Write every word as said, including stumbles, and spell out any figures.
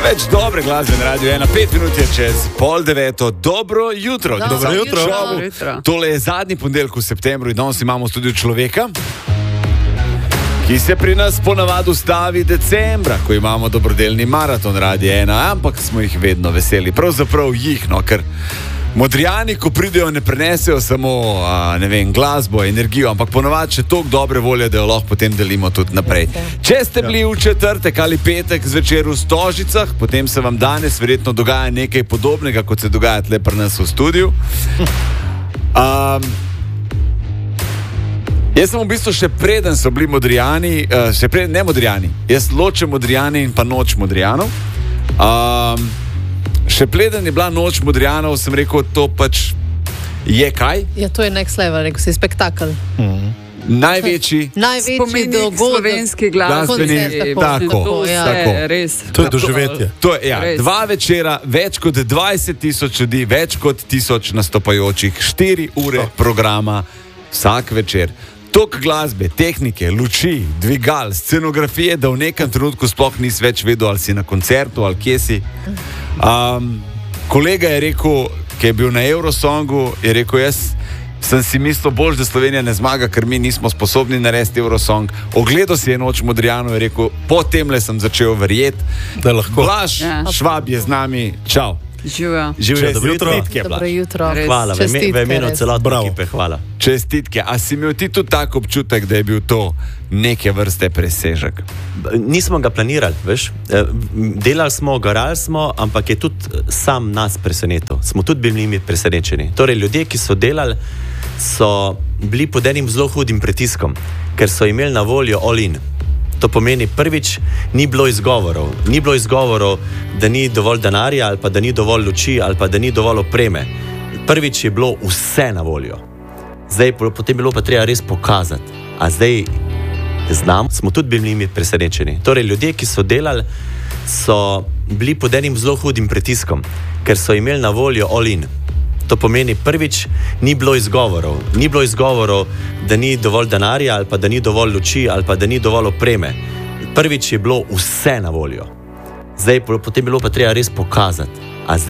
Več dobre glasbe na Radio ena, pet minut je čez pol deveto. Dobro jutro. Dobro, Dobro jutro. Dobro jutro. Tole je zadnji ponedeljek v septembru in danes imamo v studiu človeka, ki se pri nas ponavadi ustavi decembra, ko imamo dobrodelni maraton Radio ena, ampak smo jih vedno veseli. Pravzaprav jih, no, ker Modrijani, ko pridejo, ne prenesejo samo a, ne vem, glasbo, energijo, ampak ponavadi še toliko dobre volje, da jo lahko potem delimo tudi naprej. Če ste bili v četrtek ali petek zvečer v Stožicah, potem se vam danes verjetno dogaja nekaj podobnega, kot se dogaja tle pri nas v studiu. Um, jaz sem v bistvu še preden so bili Modrijani, uh, še preden ne Modrijani, jaz ločem Modrijani in pa noč Modrijanov. Um, Še preden je bila noč Modrijanov, sem rekel, to pač je kaj? Ja, to je next level, rekel si, spektakel. Mm. Največji, največji dogodek slovenski glasbeni, tako, to je tako. Res. To je doživetje. To je, ja, dva večera, več kot dvajset tisoč ljudi, več kot tisoč nastopajočih, štiri ure programa vsak večer. Tok glasbe, tehnike, luči, dvigal, scenografije, da v nekem trenutku sploh nisi več vedel, ali si na koncertu, ali kje si. Um, kolega je rekel, ki je bil na Eurosongu, je rekel, jaz sem si mislil bolj, da Slovenija ne zmaga, ker mi nismo sposobni narediti Eurosong. Ogledal si je noč Modrijanov, je rekel, potem le sem začel verjeti, da lahko. Blaž Ja. Švab je z nami, čau. Živijo. Živijo, dobro jutro. Dobro jutro. Hvala, v ime- v imenu celotne ekipe, hvala. Čestitke. A si imel ti tudi tak občutek, da je bil to neke vrste presežek? Nismo ga planirali, veš. Eh, Delali smo, garali smo, ampak je tudi sam nas presenetil. Smo tudi bili njimi presenečeni. Torej, ljudje, ki so delali, so bili pod enim zelo hudim pritiskom, ker so imeli na voljo all in. To pomeni, prvič, ni bilo izgovorov. Ni bilo izgovorov, da ni dovolj denarja, ali pa da ni dovolj luči, ali pa da ni dovolj opreme. Prvič je bilo vse na voljo. Zdaj, potem je bilo pa treba res pokazati. A zdaj znam, smo tudi bili njimi presenečeni. Torej, ljudje, ki so delali, so bili pod enim zelo hudim pritiskom, ker so imeli na voljo all in. To pomeni, prvič, ni bilo izgovorov. Ni bilo izgovorov, da ni dovolj denarja, ali pa da ni dovolj luči, ali pa da ni dovolj opreme. Prvič je bilo vse na voljo. Zdaj, potem je bilo pa treba res pokazati.